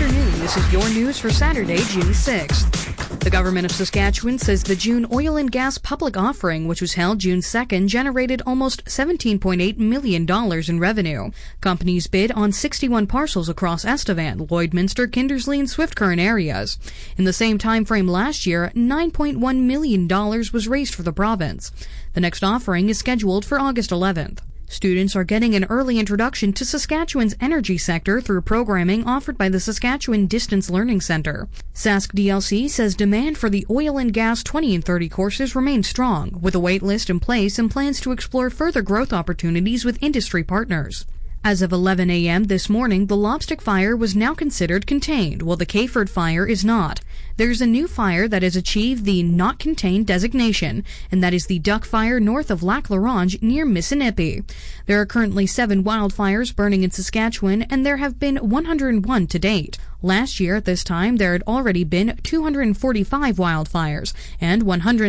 afternoon. This is your news for Saturday, June 6th. The government of Saskatchewan says the June oil and gas public offering, which was held June 2nd, generated almost $17.8 million in revenue. Companies bid on 61 parcels across Estevan, Lloydminster, Kindersley, and Swift Current areas. In the same time frame last year, $9.1 million was raised for the province. The next offering is scheduled for August 11th. Students are getting an early introduction to Saskatchewan's energy sector through programming offered by the Saskatchewan Distance Learning Centre. Sask DLC says demand for the oil and gas 20 and 30 courses remains strong, with a wait list in place and plans to explore further growth opportunities with industry partners. As of 11 a.m. this morning, the Lobstick fire was now considered contained, while the Kayford fire is not. There's a new fire that has achieved the Not Contained designation, and that is the Duck Fire north of Lac La Ronge near Missinippi. There are currently 7 wildfires burning in Saskatchewan, and there have been 101 to date. Last year at this time, there had already been 245 wildfires, and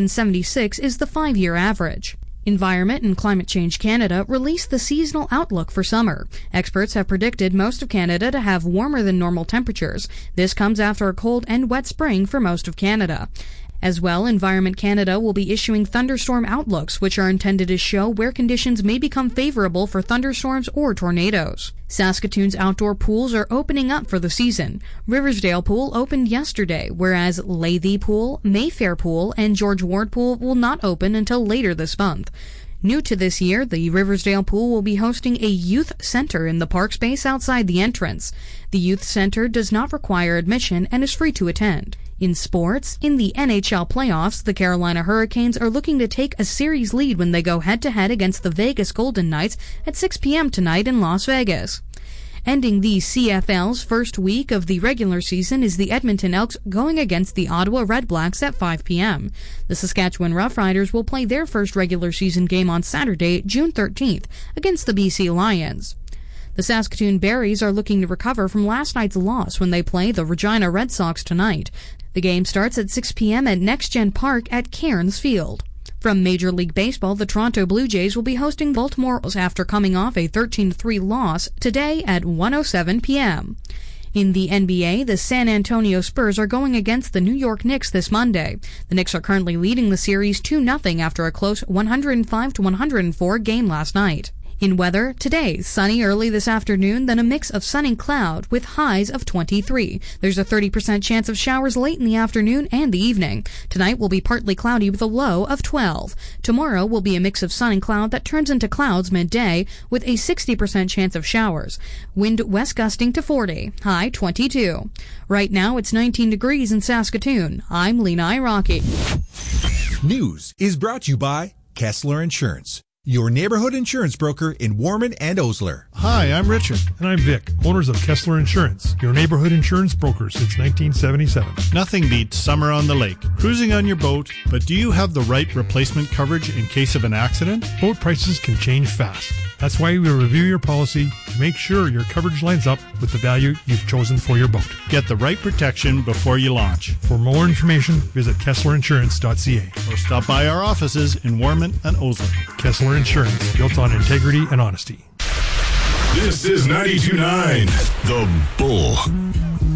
176 is the 5-year average. Environment and Climate Change Canada released the seasonal outlook for summer. Experts have predicted most of Canada to have warmer than normal temperatures. This comes after a cold and wet spring for most of Canada. As well, Environment Canada will be issuing thunderstorm outlooks, which are intended to show where conditions may become favorable for thunderstorms or tornadoes. Saskatoon's outdoor pools are opening up for the season. Riversdale Pool opened yesterday, whereas Lathy Pool, Mayfair Pool, and George Ward Pool will not open until later this month. New to this year, the Riversdale Pool will be hosting a youth center in the park space outside the entrance. The youth center does not require admission and is free to attend. In sports, in the NHL playoffs, the Carolina Hurricanes are looking to take a series lead when they go head-to-head against the Vegas Golden Knights at 6 p.m. tonight in Las Vegas. Ending the CFL's first week of the regular season is the Edmonton Elks going against the Ottawa Redblacks at 5 p.m. The Saskatchewan Roughriders will play their first regular season game on Saturday, June 13th, against the BC Lions. The Saskatoon Berries are looking to recover from last night's loss when they play the Regina Red Sox tonight. The game starts at 6 p.m. at NextGen Park at Cairns Field. From Major League Baseball, the Toronto Blue Jays will be hosting Baltimore after coming off a 13-3 loss today at 1:07 p.m. In the NBA, the San Antonio Spurs are going against the New York Knicks this Monday. The Knicks are currently leading the series 2-0 after a close 105-104 game last night. In weather, today, sunny early this afternoon, then a mix of sun and cloud with highs of 23. There's a 30% chance of showers late in the afternoon and the evening. Tonight will be partly cloudy with a low of 12. Tomorrow will be a mix of sun and cloud that turns into clouds midday with a 60% chance of showers. Wind west gusting to 40, high 22. Right now it's 19 degrees in Saskatoon. I'm Lena Iraqi. News is brought to you by Kessler Insurance, your neighborhood insurance broker in Warman and Osler. Hi, I'm Richard. And I'm Vic, owners of Kessler Insurance, your neighborhood insurance broker since 1977. Nothing beats summer on the lake, cruising on your boat, but do you have the right replacement coverage in case of an accident? Boat prices can change fast. That's why we review your policy to make sure your coverage lines up with the value you've chosen for your boat. Get the right protection before you launch. For more information, visit KesslerInsurance.ca or stop by our offices in Warman and Osler. Kessler Insurance, built on integrity and honesty. This is 92.9 The Bull.